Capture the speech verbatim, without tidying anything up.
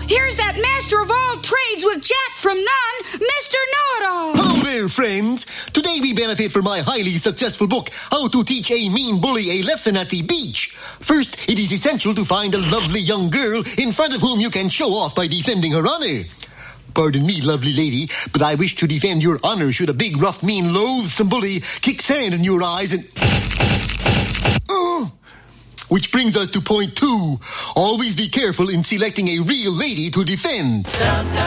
Here's that master of all trades with Jack from none, Mister Know-It-All. Hello there, friends. Today we benefit from my highly successful book, How to Teach a Mean Bully a Lesson at the Beach. First, it is essential to find a lovely young girl in front of whom you can show off by defending her honor. Pardon me, lovely lady, but I wish to defend your honor should a big, rough, mean, loathsome bully kick sand in your eyes and... Oh! Which brings us to point two. Always be careful in selecting a real lady to defend.